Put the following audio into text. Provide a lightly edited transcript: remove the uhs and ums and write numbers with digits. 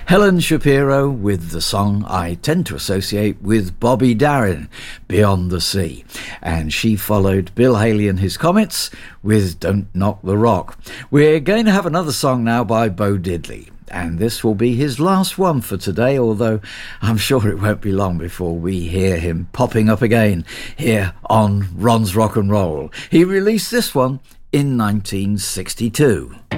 Helen Shapiro with the song I tend to associate with Bobby Darin, Beyond the Sea. And she followed Bill Haley and his Comets with Don't Knock the Rock. We're going to have another song now by Bo Diddley. And this will be his last one for today, although I'm sure it won't be long before we hear him popping up again here on Ron's Rock and Roll. He released this one in 1962.